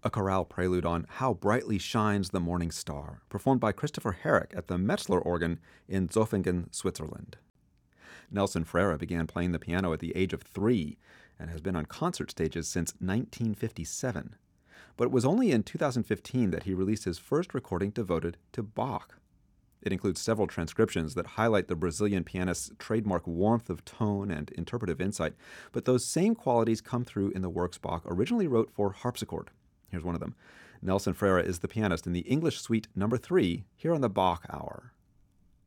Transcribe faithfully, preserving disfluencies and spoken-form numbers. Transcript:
a chorale prelude on How Brightly Shines the Morning Star, performed by Christopher Herrick at the Metzler organ in Zofingen, Switzerland. Nelson Frere began playing the piano at the age of three and has been on concert stages since nineteen fifty-seven. But it was only in two thousand fifteen that he released his first recording devoted to Bach. It includes several transcriptions that highlight the Brazilian pianist's trademark warmth of tone and interpretive insight, but those same qualities come through in the works Bach originally wrote for harpsichord. Here's one of them. Nelson Frere is the pianist in the English Suite Number three here on the Bach Hour.